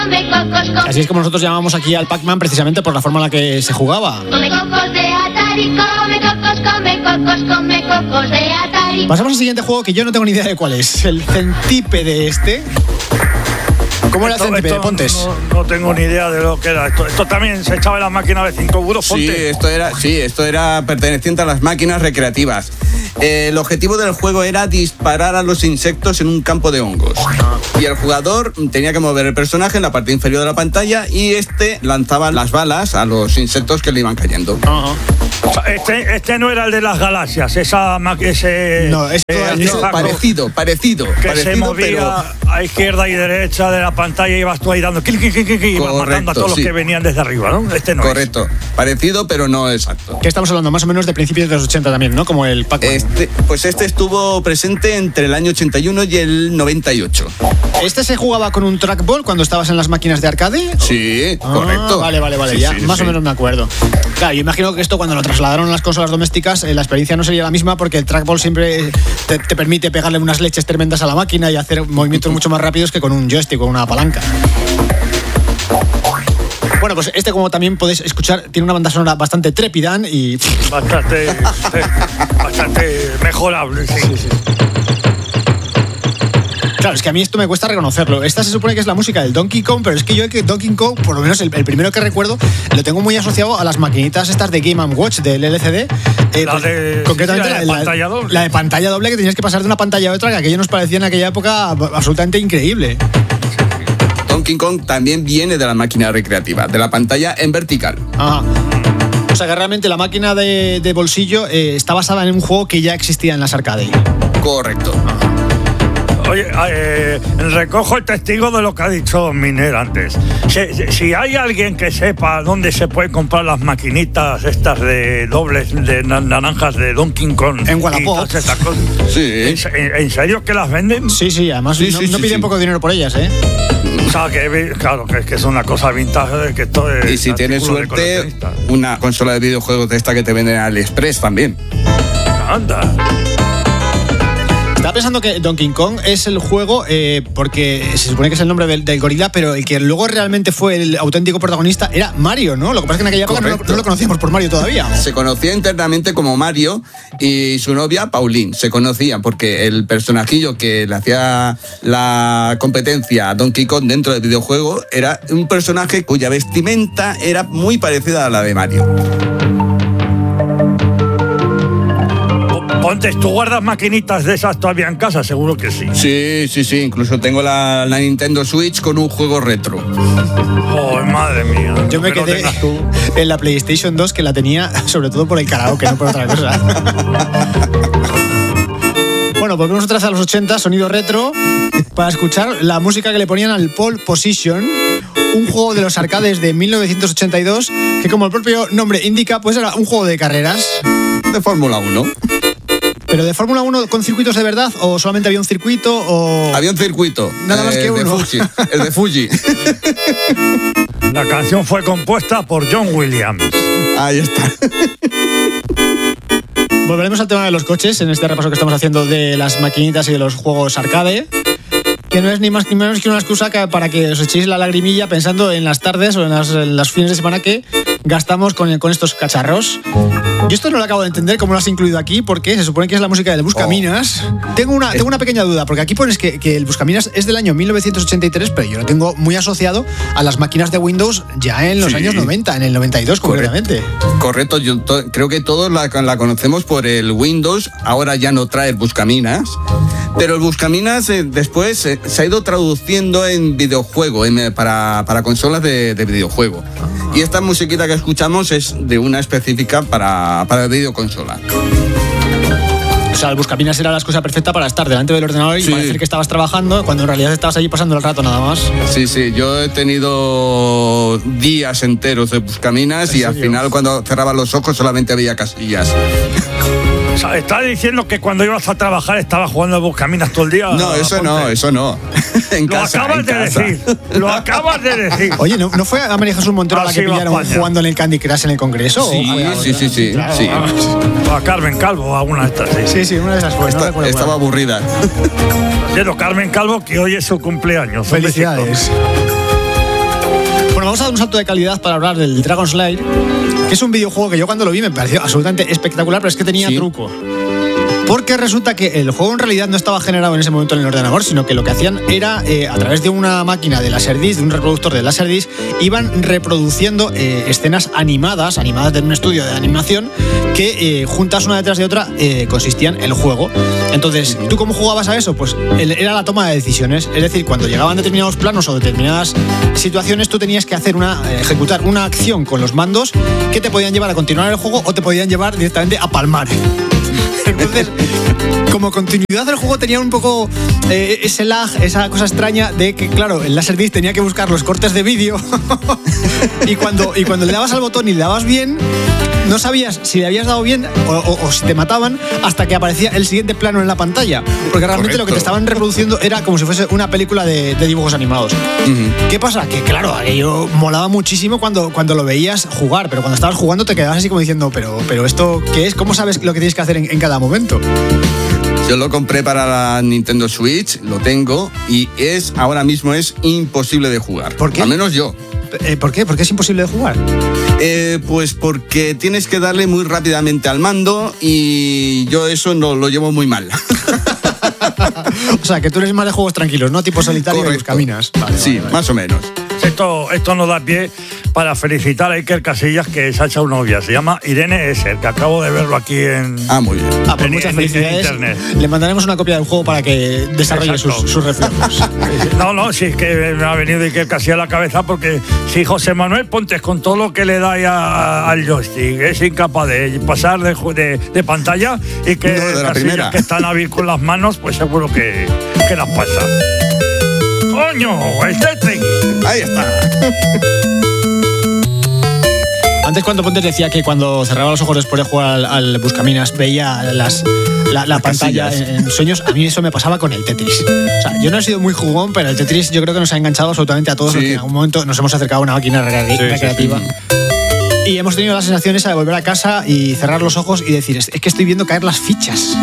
Así es como nosotros llamamos aquí al Pac-Man, precisamente por la forma en la que se jugaba. Come cocos de Atari, come cocos de Atari. Pasamos al siguiente juego que yo no tengo ni idea de cuál es. El Centípede este. ¿Cómo era el Centípede, Pontes? No tengo ni idea de lo que era. Esto también se echaba en la máquina de 5 euros, Pontes. Esto era perteneciente a las máquinas recreativas. El objetivo del juego era disparar a los insectos en un campo de hongos. Y el jugador tenía que mover el personaje en la parte inferior de la pantalla y lanzaba las balas a los insectos que le iban cayendo. Este no era el de las galaxias, parecido. Se movía a izquierda y derecha de la pantalla y ibas tú ahí dando clic, y ibas matando a todos los que venían desde arriba, ¿no? Este no Correcto. Parecido, pero no exacto. Que estamos hablando más o menos de principios de los 80 también, ¿no? Como el Pac-Man. Este estuvo presente entre el año 81 y el 98. ¿Este se jugaba con un trackball cuando estabas en las máquinas de arcade? Sí, correcto. Vale, ya más o menos me acuerdo. Claro, yo imagino que esto cuando lo trasladaron a las consolas domésticas, la experiencia no sería la misma porque el trackball siempre te permite pegarle unas leches tremendas a la máquina y hacer movimientos mucho más rápidos que con un joystick o una palanca. Bueno, pues este, como también podéis escuchar, tiene una banda sonora bastante trepidante y... Bastante mejorable, sí. Claro, es que a mí esto me cuesta reconocerlo. Esta se supone que es la música del Donkey Kong, pero es que yo que Donkey Kong, por lo menos el primero que recuerdo, lo tengo muy asociado a las maquinitas estas de Game & Watch del LCD. Concretamente la de pantalla doble. La de pantalla doble, que tenías que pasar de una pantalla a otra, que aquello nos parecía en aquella época absolutamente increíble. Donkey Kong también viene de la máquina recreativa, de la pantalla en vertical. Ajá. O sea que realmente la máquina de bolsillo está basada en un juego que ya existía en las arcades. Correcto. Oye, recojo el testigo de lo que ha dicho Miner antes. Si hay alguien que sepa dónde se puede comprar las maquinitas estas de dobles de naranjas de Donkey Kong en Wallapop. Sí. ¿En serio que las venden? Sí, además no piden poco dinero por ellas, ¿eh? O sea, claro, que es una cosa vintage, que esto es... Y si tienes suerte, una consola de videojuegos de esta que te venden en AliExpress también. Anda. Estaba pensando que Donkey Kong es el juego porque se supone que es el nombre del gorila, pero el que luego realmente fue el auténtico protagonista era Mario, ¿no? Lo que pasa es que en aquella época no lo conocíamos por Mario todavía. Se conocía internamente como Mario y su novia Pauline. Se conocían porque el personajillo que le hacía la competencia a Donkey Kong dentro del videojuego era un personaje cuya vestimenta era muy parecida a la de Mario. Pontes, ¿tú guardas maquinitas de esas todavía en casa? Seguro que sí. Sí. Incluso tengo la Nintendo Switch con un juego retro. Oh, madre mía. Yo me quedé en la PlayStation 2, que la tenía sobre todo por el karaoke, no por otra cosa. Bueno, volvemos otra vez a los 80, sonido retro, para escuchar la música que le ponían al Pole Position, un juego de los arcades de 1982, que como el propio nombre indica, pues era un juego de carreras. De Fórmula 1. ¿Pero de Fórmula 1 con circuitos de verdad o solamente había un circuito? O... Había un circuito. Nada más que uno. El de Fuji. La canción fue compuesta por John Williams. Ahí está. Volveremos al tema de los coches en este repaso que estamos haciendo de las maquinitas y de los juegos arcade, que no es ni más ni menos que una excusa para que os echéis la lagrimilla pensando en las tardes o en las fines de semana que gastamos con estos cacharros. Yo esto no lo acabo de entender cómo lo has incluido aquí, porque se supone que es la música del Buscaminas. Tengo una pequeña duda, porque aquí pones que el Buscaminas es del año 1983, pero yo lo tengo muy asociado a las máquinas de Windows ya en los años 90, en el 92 concretamente. Correcto, yo creo que todos la conocemos por el Windows, ahora ya no trae el Buscaminas, pero el Buscaminas después se ha ido traduciendo en videojuego, para consolas de videojuego. Y esta musiquita que escuchamos es de una específica para videoconsola. O sea, el Buscaminas era la excusa perfecta para estar delante del ordenador y parecer que estabas trabajando, cuando en realidad estabas allí pasando el rato nada más. Sí, yo he tenido días enteros de Buscaminas y al final cuando cerraba los ojos solamente había casillas. O sea, ¿estás diciendo que cuando ibas a trabajar estabas jugando al Buscaminas todo el día? No, eso no. Lo acabas de decir. Oye, ¿no fue a María Jesús Montero la que pillaron jugando en el Candy Crush en el Congreso? Sí. Claro, sí. O a Carmen Calvo, a una de estas. Sí, una de esas fue. Estaba aburrida. Quiero Carmen Calvo, que hoy es su cumpleaños. Felicidades. vamos a dar un salto de calidad para hablar del Dragon's Lair, que es un videojuego que yo cuando lo vi me pareció absolutamente espectacular, pero es que tenía truco. Porque resulta que el juego en realidad no estaba generado en ese momento en el ordenador, sino que lo que hacían era, a través de una máquina de Laserdisc, de un reproductor de Laserdisc, iban reproduciendo escenas animadas de un estudio de animación que juntas una detrás de otra consistían en el juego. Entonces, ¿tú cómo jugabas a eso? Pues era la toma de decisiones. Es decir, cuando llegaban determinados planos o determinadas situaciones, tú tenías que ejecutar una acción con los mandos que te podían llevar a continuar el juego o te podían llevar directamente a palmar. Entonces, como continuidad del juego tenía un poco ese lag, esa cosa extraña de que, claro, el Laserdisc tenía que buscar los cortes de vídeo y cuando le dabas al botón y le dabas bien, no sabías si le habías dado bien o si te mataban hasta que aparecía el siguiente plano en la pantalla, porque realmente lo que te estaban reproduciendo era como si fuese una película de dibujos animados. ¿Qué pasa? Que claro, aquello molaba muchísimo cuando lo veías jugar, pero cuando estabas jugando te quedabas así como diciendo, pero ¿esto qué es? ¿Cómo sabes lo que tienes que hacer en cada momento? Yo lo compré para la Nintendo Switch, lo tengo, y ahora mismo es imposible de jugar. ¿Por qué? Al menos yo. ¿Por qué? ¿Por qué es imposible de jugar? Pues porque tienes que darle muy rápidamente al mando y yo eso no lo llevo muy mal. O sea, que tú eres más de juegos tranquilos, ¿no? Tipo solitario y caminas. Vale. Más o menos. Esto nos da pie para felicitar a Iker Casillas, que se ha echado novia. Se llama Irene Esser, que acabo de verlo aquí en... Muy bien. Pues muchas felicidades. En internet. Le mandaremos una copia del juego para que desarrolle sus reflejos. No, sí, es que me ha venido Iker Casillas a la cabeza porque si José Manuel Pontes, con todo lo que le da al joystick, es incapaz de pasar de pantalla, y que Casillas, que es tan hábil con las manos, pues seguro que las pasa. ¡Coño! ¡El Tetris! Ahí está. Antes, cuando Pontes decía que cuando cerraba los ojos después de jugar al Buscaminas veía la pantalla en sueños, a mí eso me pasaba con el Tetris. O sea, yo no he sido muy jugón, pero el Tetris yo creo que nos ha enganchado absolutamente a todos los que en algún momento nos hemos acercado a una máquina recreativa. Y hemos tenido la sensación esa de volver a casa y cerrar los ojos y decir, es que estoy viendo caer las fichas.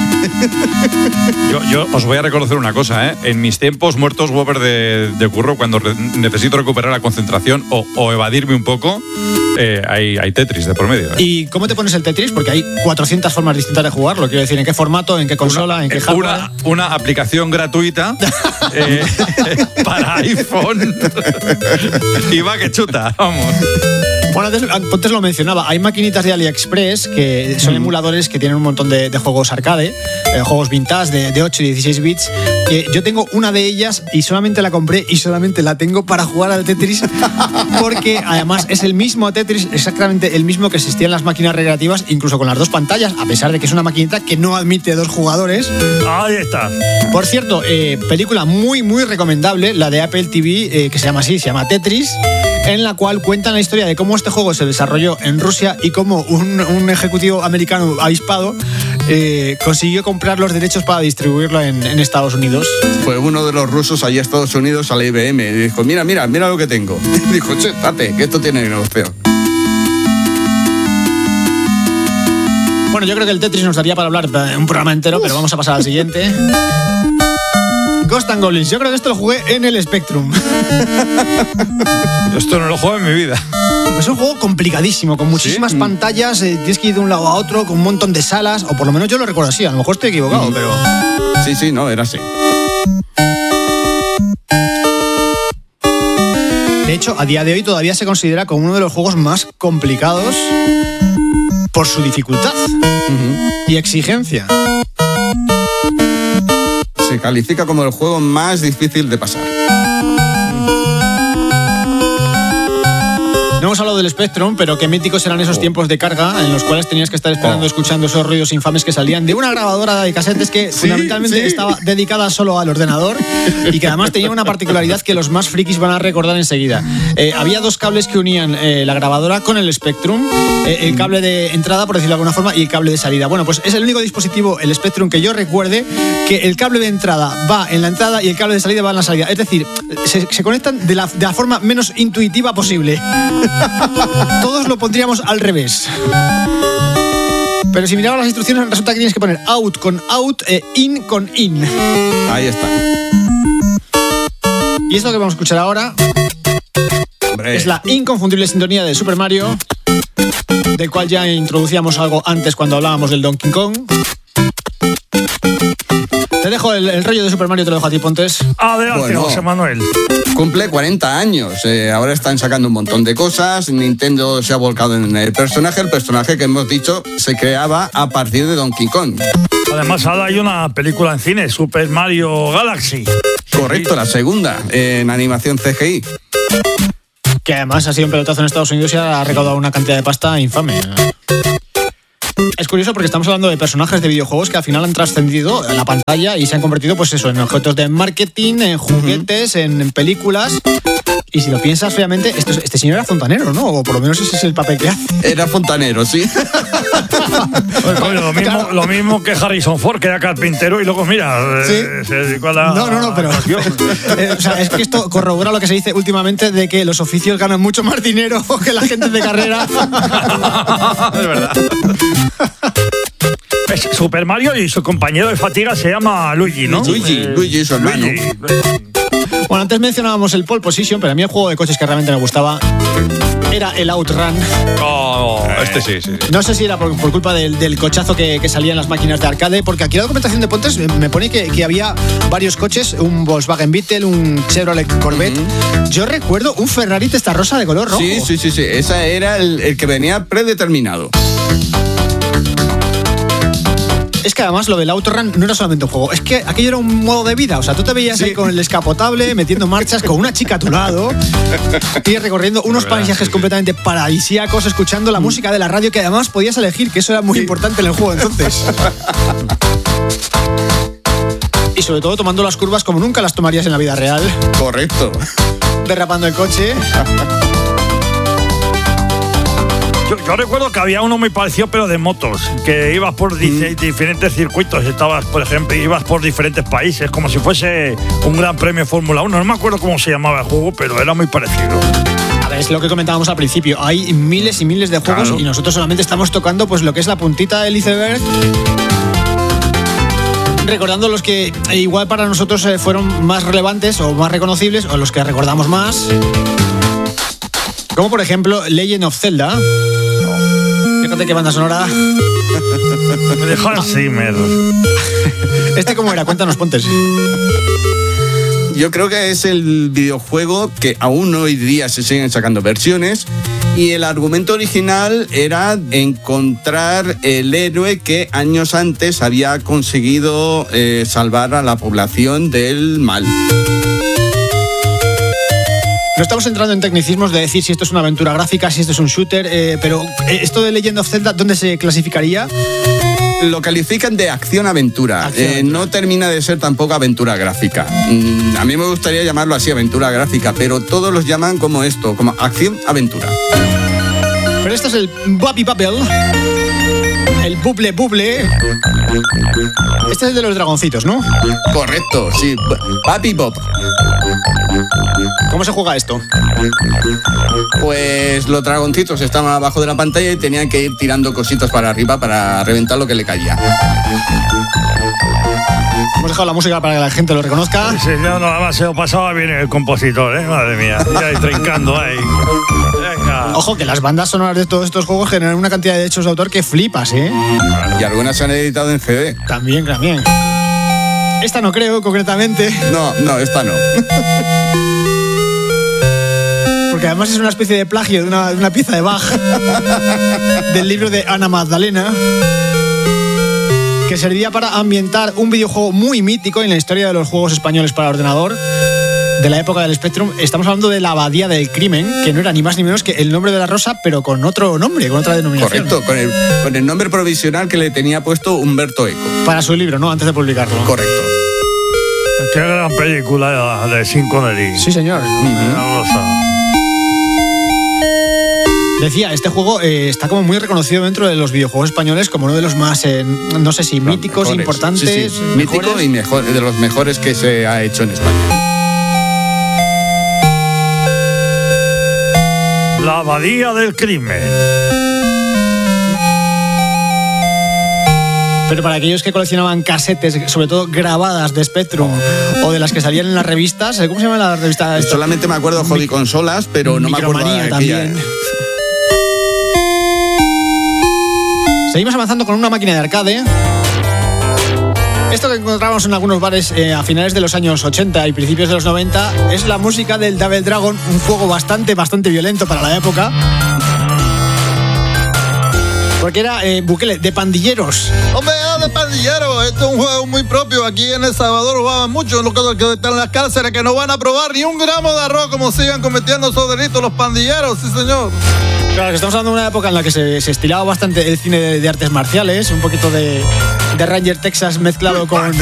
Yo os voy a reconocer una cosa, ¿eh? En mis tiempos muertos Whopper de curro, cuando necesito recuperar la concentración o evadirme un poco, hay Tetris de por medio. ¿Y cómo te pones el Tetris? Porque hay 400 formas distintas de jugarlo. Quiero decir, ¿en qué formato, en qué consola, en qué hardware? Una aplicación gratuita para iPhone. Y va que chuta, vamos. Bueno, antes lo mencionaba, hay maquinitas de AliExpress que son emuladores que tienen un montón de juegos arcade, juegos vintage de 8 y 16 bits. Que yo tengo una de ellas y solamente la compré y solamente la tengo para jugar al Tetris, porque además es el mismo Tetris, exactamente el mismo que existía en las máquinas recreativas, incluso con las dos pantallas, a pesar de que es una maquinita que no admite dos jugadores. Ahí está. Por cierto, película muy, muy recomendable, la de Apple TV, que se llama Tetris, en la cual cuentan la historia de cómo este juego se desarrolló en Rusia y cómo un ejecutivo americano avispado consiguió comprar los derechos para distribuirlo en Estados Unidos. Fue uno de los rusos allí a Estados Unidos, a la IBM, y dijo, mira lo que tengo. Dijo, date, que esto tiene negocio. Bueno, yo creo que el Tetris nos daría para hablar un programa entero, pero vamos a pasar al siguiente. Ghost and Goblins. Yo creo que esto lo jugué en el Spectrum. Esto no lo juego en mi vida. Es un juego complicadísimo, con muchísimas pantallas, tienes que ir de un lado a otro, con un montón de salas, o por lo menos yo lo recuerdo así, a lo mejor estoy equivocado, pero... Sí, no, era así. De hecho, a día de hoy todavía se considera como uno de los juegos más complicados por su dificultad y exigencia. Se califica como el juego más difícil de pasar. No hemos hablado del Spectrum, pero qué míticos eran esos tiempos de carga en los cuales tenías que estar esperando, escuchando esos ruidos infames que salían de una grabadora de casetes que fundamentalmente estaba dedicada solo al ordenador y que además tenía una particularidad que los más frikis van a recordar enseguida. Había dos cables que unían la grabadora con el Spectrum, el cable de entrada, por decirlo de alguna forma, y el cable de salida. Bueno, pues es el único dispositivo, el Spectrum, que yo recuerde que el cable de entrada va en la entrada y el cable de salida va en la salida. Es decir, se conectan de la forma menos intuitiva posible. Todos lo pondríamos al revés. Pero si miramos las instrucciones, resulta que tienes que poner out con out e in con in. Ahí está. Y esto que vamos a escuchar ahora Hombre. Es la inconfundible sintonía de Super Mario, del cual ya introducíamos algo antes cuando hablábamos del Donkey Kong. Te dejo el rollo de Super Mario, te lo dejo a ti, Pontes. Adelante, Bueno. José Manuel. Cumple 40 años. Ahora están sacando un montón de cosas. Nintendo se ha volcado en el personaje. El personaje que hemos dicho se creaba a partir de Donkey Kong. Además, ahora hay una película en cine, Super Mario Galaxy. Correcto, la segunda, en animación CGI. Que además ha sido un pelotazo en Estados Unidos y ha recaudado una cantidad de pasta infame. Es curioso porque estamos hablando de personajes de videojuegos que al final han trascendido en la pantalla y se han convertido, pues eso, en objetos de marketing, en juguetes, en películas. Y si lo piensas fríamente, este señor era fontanero, ¿no? O por lo menos ese es el papel que hace. Era fontanero, sí. Oye, lo mismo que Harrison Ford, que era carpintero y luego, mira, Sí. se dedicó a la... No, pero o sea, es que esto corrobora lo que se dice últimamente de que los oficios ganan mucho más dinero que la gente de carrera. Es verdad. Es Super Mario y su compañero de fatiga se llama Luigi, ¿no? Luigi, su hermano. Luigi. Bueno, antes mencionábamos el pole position, pero a mí el juego de coches que realmente me gustaba era el Outrun. Oh, este sí. No sé si era por culpa del cochazo que salía en las máquinas de arcade, porque aquí la documentación de Pontes me pone que había varios coches, un Volkswagen Beetle, un Chevrolet Corvette. Yo recuerdo un Ferrari Testarossa de color rojo. Sí. Ese era el que venía predeterminado. Es que además lo del Outrun no era solamente un juego, es que aquello era un modo de vida. O sea, tú te veías ahí con el escapotable, metiendo marchas, con una chica a tu lado y recorriendo unos paisajes completamente paradisíacos, escuchando la música de la radio, que además podías elegir, que eso era muy importante en el juego entonces. Y sobre todo tomando las curvas como nunca las tomarías en la vida real, Correcto. derrapando el coche. Yo recuerdo que había uno muy parecido, pero de motos, que ibas por diferentes circuitos, estabas, por ejemplo, ibas por diferentes países, como si fuese un gran premio de Fórmula 1. No me acuerdo cómo se llamaba el juego, pero era muy parecido. A ver, es lo que comentábamos al principio. Hay miles y miles de juegos, Claro. y nosotros solamente estamos tocando pues lo que es la puntita del iceberg, recordando los que igual para nosotros fueron más relevantes o más reconocibles, o los que recordamos más. Como por ejemplo Legend of Zelda. Fíjate qué banda sonora. De Hans Zimmer. ¿Cómo era? Cuéntanos, Pontes. Yo creo que es el videojuego que aún hoy día se siguen sacando versiones. Y el argumento original era encontrar el héroe que años antes había conseguido salvar a la población del mal. No estamos entrando en tecnicismos de decir si esto es una aventura gráfica, si esto es un shooter, pero esto de Legend of Zelda, ¿dónde se clasificaría? Lo califican de acción-aventura. Acción-aventura. No termina de ser tampoco aventura gráfica. A mí me gustaría llamarlo así, aventura gráfica, pero todos los llaman como esto, como acción-aventura. Pero este es el Bubble Bubble. El Bubble Bubble. Este es el de los dragoncitos, ¿no? Correcto, sí. Papi Bob. ¿Cómo se juega esto? Pues los dragoncitos estaban abajo de la pantalla y tenían que ir tirando cositas para arriba para reventar lo que le caía. Hemos dejado la música para que la gente lo reconozca. Sí, no, nada más se lo pasaba bien el compositor, ¿eh? Madre mía. Ya ahí trincando ahí. Venga. Ojo, que las bandas sonoras de todos estos juegos generan una cantidad de derechos de autor que flipas, ¿eh? Y algunas se han editado en CD. También. Esta no creo, concretamente. No, esta no. Porque además es una especie de plagio de una pieza de Bach del libro de Ana Magdalena, que servía para ambientar un videojuego muy mítico en la historia de los juegos españoles para ordenador de la época del Spectrum. Estamos hablando de la Abadía del Crimen, que no era ni más ni menos que el nombre de la rosa, pero con otro nombre, con otra denominación. Correcto, con el nombre provisional que le tenía puesto Humberto Eco. Para su libro, ¿no? Antes de publicarlo. Correcto. Qué gran película de Sean Connery. Sí, señor. La rosa. Decía, este juego está como muy reconocido dentro de los videojuegos españoles como uno de los más, no sé si míticos, Mejores. importantes. Sí. Mítico mejores. y mejor, de los mejores que se ha hecho en España. La Abadía del Crimen. Pero para aquellos que coleccionaban casetes, sobre todo grabadas de Spectrum o de las que salían en las revistas, ¿cómo se llama la revista? Solamente me acuerdo de Hobby Consolas, pero no me acuerdo de aquella. También. Seguimos avanzando con una máquina de arcade. Esto que encontramos en algunos bares a finales de los años 80 y principios de los 90 es la música del Double Dragon, un juego bastante violento para la época. Porque era, Bukele, de pandilleros. Hombre, de pandilleros. Esto es un juego muy propio. Aquí en El Salvador jugaban mucho los que están en las cárceles, que no van a probar ni un gramo de arroz como sigan cometiendo esos delitos los pandilleros, sí señor. Claro, que estamos hablando de una época en la que se estilaba bastante el cine de artes marciales, un poquito de Ranger Texas mezclado con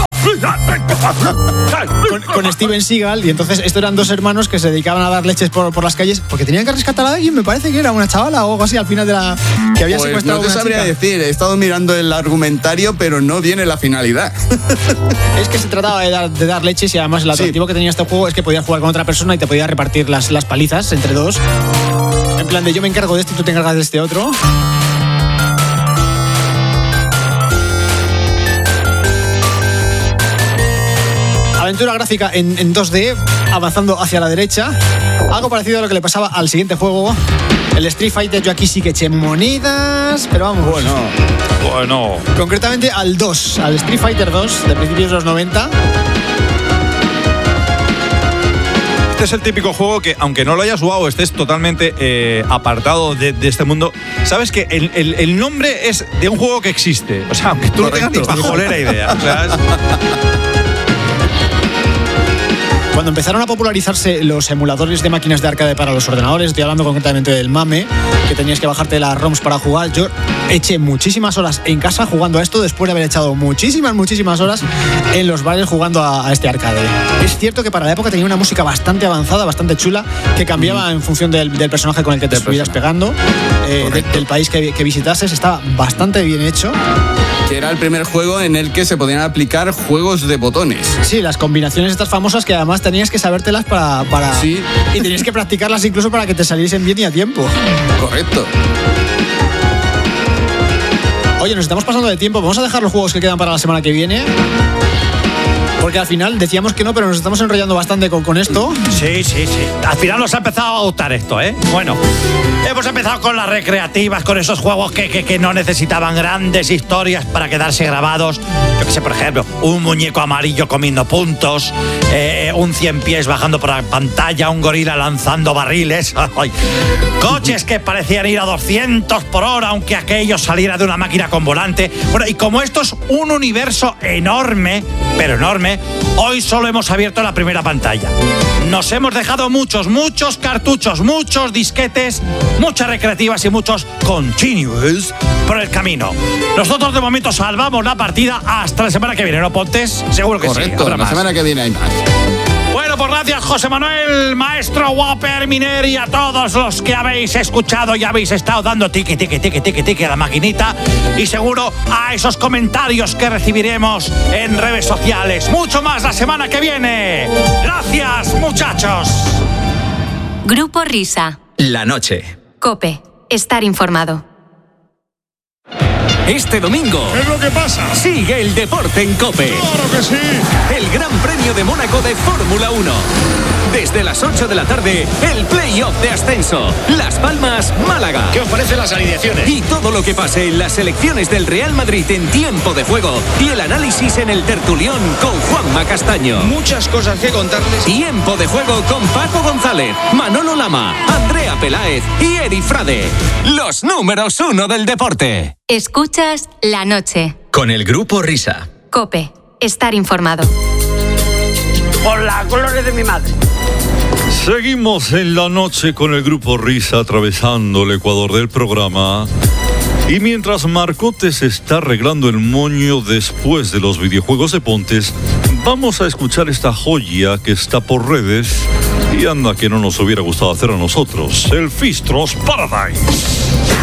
Steven Seagal, y entonces estos eran dos hermanos que se dedicaban a dar leches por las calles porque tenían que rescatar a alguien, me parece que era una chavala o algo así al final de la que había secuestrado. No te sabría decir, he estado mirando el argumentario, pero no viene la finalidad. Es que se trataba de dar leches y además el atractivo que tenía este juego es que podías jugar con otra persona y te podías repartir las palizas entre dos. En plan de yo me encargo de este y tú te encargas de este otro. Aventura gráfica en 2D, avanzando hacia la derecha. Algo parecido a lo que le pasaba al siguiente juego, el Street Fighter. Yo aquí sí que eché monedas, pero vamos. Bueno. Concretamente al 2, al Street Fighter 2 de principios de los 90. Este es el típico juego que, aunque no lo hayas jugado, estés totalmente apartado de este mundo, sabes que el nombre es de un juego que existe. O sea, aunque tú no tengas ni pajolera idea. O sea, Cuando empezaron a popularizarse los emuladores de máquinas de arcade para los ordenadores, estoy hablando concretamente del MAME, que tenías que bajarte las ROMs para jugar, yo eché muchísimas horas en casa jugando a esto después de haber echado muchísimas horas en los bares jugando a este arcade. Es cierto que para la época tenía una música bastante avanzada, bastante chula, que cambiaba en función del personaje con el que te estuvieras pegando, del país que visitases. Estaba bastante bien hecho. Que era el primer juego en el que se podían aplicar juegos de botones. Sí, las combinaciones estas famosas que además tenías que sabértelas para sí. Y tenías que practicarlas incluso para que te saliesen bien y a tiempo. Correcto. Oye, nos estamos pasando de tiempo. Vamos a dejar los juegos que quedan para la semana que viene. Porque al final decíamos que no, pero nos estamos enrollando bastante con esto. Sí. Al final nos ha empezado a gustar esto, ¿eh? Bueno, hemos empezado con las recreativas, con esos juegos que no necesitaban grandes historias para quedarse grabados. Yo que sé, por ejemplo, un muñeco amarillo comiendo puntos, un 100 pies bajando por la pantalla, un gorila lanzando barriles. Coches que parecían ir a 200 por hora, aunque aquello saliera de una máquina con volante. Bueno, y como esto es un universo enorme, pero enorme, hoy solo hemos abierto la primera pantalla. Nos hemos dejado muchos cartuchos, muchos disquetes, muchas recreativas y muchos continuous por el camino. Nosotros de momento salvamos la partida hasta la semana que viene, ¿no, Pontes? Seguro que correcto, sí. Correcto, la semana que viene hay más. Bueno, pues gracias, José Manuel, maestro Whopper, Miner, y a todos los que habéis escuchado y habéis estado dando tiqui a la maquinita, y seguro a esos comentarios que recibiremos en redes sociales. Mucho más la semana que viene. Gracias, muchachos. Grupo Risa. La noche. COPE. Estar informado. Este domingo. ¿Qué es lo que pasa? Sigue el deporte en COPE. ¡Claro que sí! El Gran Premio de Mónaco de Fórmula 1. Desde las 8 de la tarde, el play-off de ascenso. Las Palmas, Málaga. ¿Qué os parecen las alineaciones? Y todo lo que pase en las selecciones del Real Madrid en tiempo de juego. Y el análisis en el tertulión con Juanma Castaño. Muchas cosas que contarles. Tiempo de juego con Paco González, Manolo Lama, Andrea Peláez y Eri Frade. Los números 1 del deporte. Escuchas La Noche. Con el Grupo Risa. COPE. Estar informado. Por la gloria de mi madre. Seguimos en La Noche con el Grupo Risa, atravesando el ecuador del programa. Y mientras Marcote se está arreglando el moño después de los videojuegos de Pontes, vamos a escuchar esta joya que está por redes y anda que no nos hubiera gustado hacer a nosotros, el Fistros Paradise.